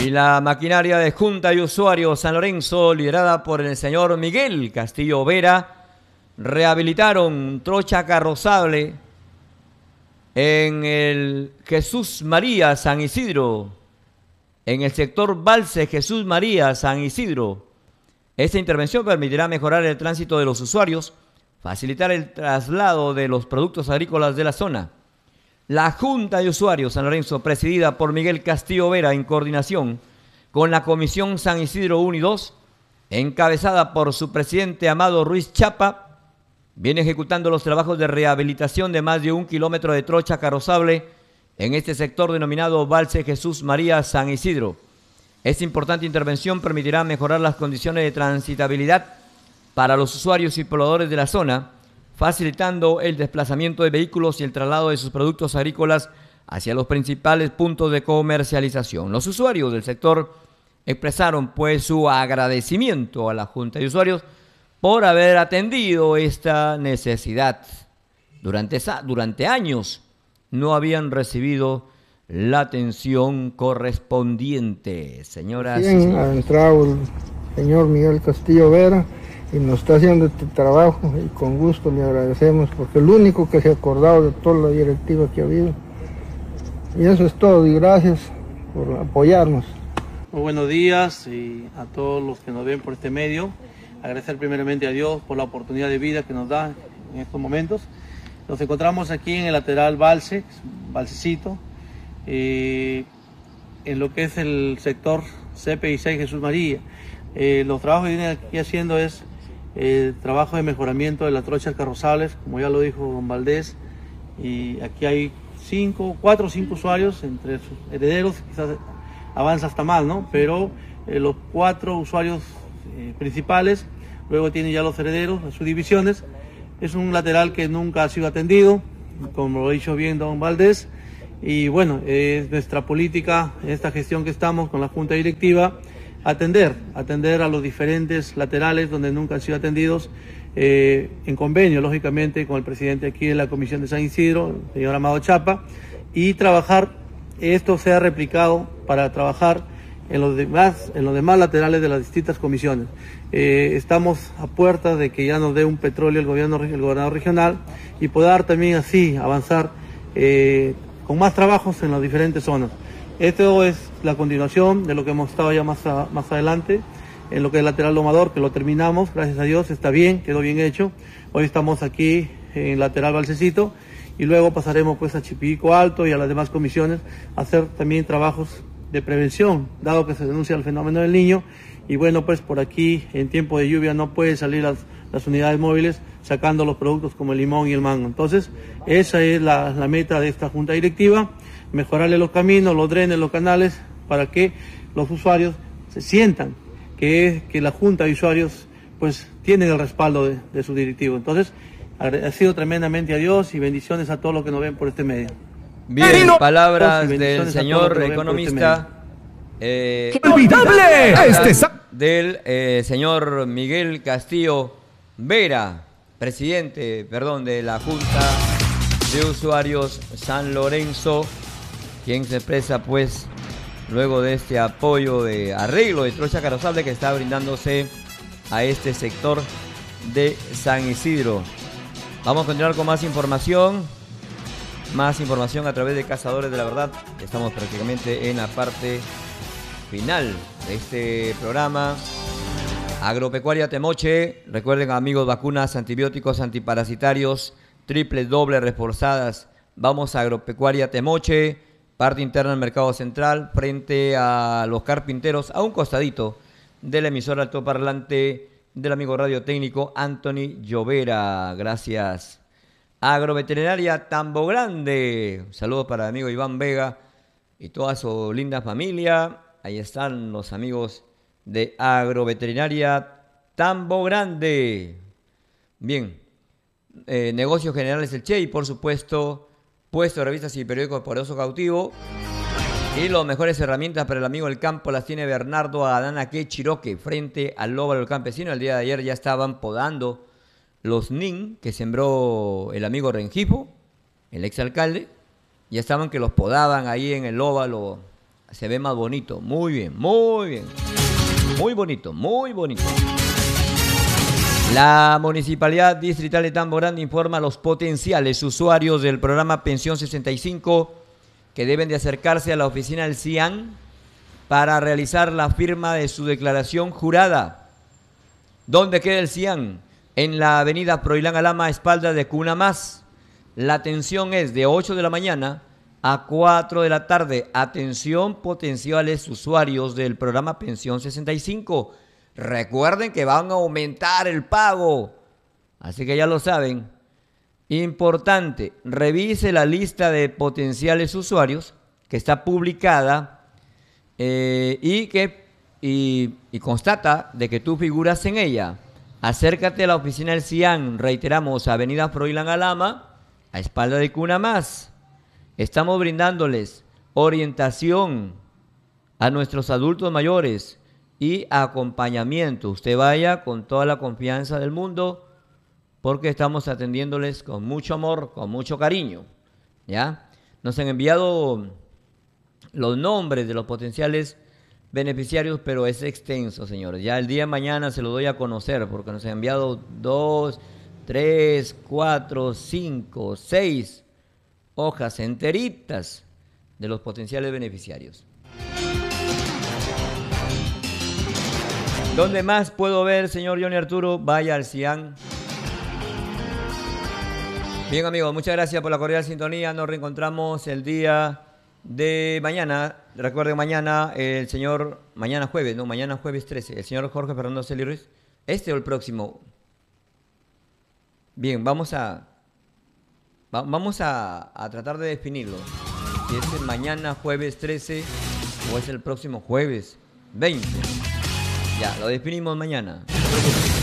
Y la maquinaria de Junta de Usuarios San Lorenzo, liderada por el señor Miguel Castillo Vera, rehabilitaron trocha carrozable en el Jesús María San Isidro, en el sector Valse Jesús María San Isidro. Esta intervención permitirá mejorar el tránsito de los usuarios, facilitar el traslado de los productos agrícolas de la zona. La Junta de Usuarios San Lorenzo, presidida por Miguel Castillo Vera, en coordinación con la Comisión San Isidro 1 y 2, encabezada por su presidente Amado Ruiz Chapa, viene ejecutando los trabajos de rehabilitación de más de 1 kilómetro de trocha carrozable en este sector denominado Valse Jesús María San Isidro. Esta importante intervención permitirá mejorar las condiciones de transitabilidad para los usuarios y pobladores de la zona, facilitando el desplazamiento de vehículos y el traslado de sus productos agrícolas hacia los principales puntos de comercialización. Los usuarios del sector expresaron pues su agradecimiento a la Junta de Usuarios por haber atendido esta necesidad. Durante años no habían recibido la atención correspondiente. Señoras y señores. Ha entrado el señor Miguel Castillo Vera y nos está haciendo este trabajo y con gusto le agradecemos porque es el único que se ha acordado de toda la directiva que ha habido. Y eso es todo y gracias por apoyarnos. Muy buenos días y a todos los que nos ven por este medio. Agradecer primeramente a Dios por la oportunidad de vida que nos da en estos momentos. Nos encontramos aquí en el lateral Valse, Valsecito, en lo que es el sector CP y 6 Jesús María. Los trabajos que vienen aquí haciendo es trabajo de mejoramiento de las trochas carrozables, como ya lo dijo don Valdés, y aquí hay 4 o 5 usuarios entre sus herederos, quizás avanza hasta más, ¿no? Pero los 4 usuarios principales, luego tienen ya los herederos, las subdivisiones. Es un lateral que nunca ha sido atendido, como lo ha dicho bien don Valdés, y bueno, es nuestra política en esta gestión que estamos con la Junta Directiva, atender a los diferentes laterales donde nunca han sido atendidos, en convenio, lógicamente, con el presidente aquí de la Comisión de San Isidro, el señor Amado Chapa, y trabajar, esto sea replicado para trabajar en los demás laterales de las distintas comisiones. Estamos a puertas de que ya nos dé un petróleo el gobernador regional y poder también así avanzar con más trabajos en las diferentes zonas. Esto es la continuación de lo que hemos estado ya más adelante, en lo que es el lateral domador, que lo terminamos, gracias a Dios, está bien, quedó bien hecho. Hoy estamos aquí en lateral Valsecito y luego pasaremos pues a Chipico Alto y a las demás comisiones a hacer también trabajos de prevención, dado que se denuncia el fenómeno del Niño. Y bueno, pues por aquí en tiempo de lluvia no pueden salir las unidades móviles sacando los productos como el limón y el mango. Entonces, esa es la meta de esta Junta Directiva, mejorarle los caminos, los drenes, los canales, para que los usuarios se sientan que la Junta de Usuarios pues tienen el respaldo de su directivo. Entonces, agradecido tremendamente a Dios y bendiciones a todos los que nos ven por este medio. Bien, palabras del señor economista del señor Miguel Castillo Vera, presidente, de la Junta de Usuarios San Lorenzo, quien se expresa pues luego de este apoyo de arreglo de trocha carrozable que está brindándose a este sector de San Isidro. Vamos a continuar con más información a través de Cazadores de la Verdad. Estamos prácticamente en la parte final de este programa. Agropecuaria Temoche, recuerden amigos, vacunas, antibióticos, antiparasitarios, triples, dobles, reforzadas. Vamos a Agropecuaria Temoche, parte interna del Mercado Central, frente a los carpinteros, a un costadito del emisor altoparlante del amigo radiotécnico Anthony Llovera. Gracias. Agroveterinaria Tambo Grande, saludos para el amigo Iván Vega y toda su linda familia. Ahí están los amigos de Agroveterinaria Tambo Grande. Bien, Negocios Generales El Che y por supuesto puesto de revistas y periódicos Poderoso Cautivo. Y las mejores herramientas para el amigo del campo las tiene Bernardo Adanaque Chiroque, frente al Óvalo del Campesino. El día de ayer ya estaban podando los NIN que sembró el amigo Rengifo, el exalcalde. Ya estaban que los podaban ahí en el Óvalo se ve más bonito. Muy bien, muy bien. Muy bonito, muy bonito. La Municipalidad Distrital de Tambo Grande informa a los potenciales usuarios del programa Pensión 65 que deben de acercarse a la oficina del CIAN para realizar la firma de su declaración jurada. ¿Dónde queda el CIAN? En la avenida Froilán Alama, a espaldas de Cuna Más. La atención es de 8 de la mañana a 4 de la tarde. Atención, potenciales usuarios del programa Pensión 65. Recuerden que van a aumentar el pago. Así que ya lo saben. Importante, revise la lista de potenciales usuarios que está publicada y constata de que tú figuras en ella. Acércate a la oficina del CIAN, reiteramos, avenida Froilán Alama, a espalda de Cuna Más. Estamos brindándoles orientación a nuestros adultos mayores y acompañamiento. Usted vaya con toda la confianza del mundo porque estamos atendiéndoles con mucho amor, con mucho cariño. ¿Ya? Nos han enviado los nombres de los potenciales beneficiarios, pero es extenso, señores. Ya el día de mañana se lo doy a conocer porque nos han enviado 2, 3, 4, 5, 6 hojas enteritas de los potenciales beneficiarios. ¿Dónde más puedo ver, señor Johnny Arturo? Vaya al CIAN. Bien, amigos, muchas gracias por la cordial sintonía. Nos reencontramos el día de mañana. Recuerden, mañana mañana jueves 13, el señor Jorge Fernando Celi Ruiz. ¿Este o el próximo? Bien, vamos a tratar de definirlo. Si es el mañana jueves 13 o es el próximo jueves 20. Ya, lo definimos mañana.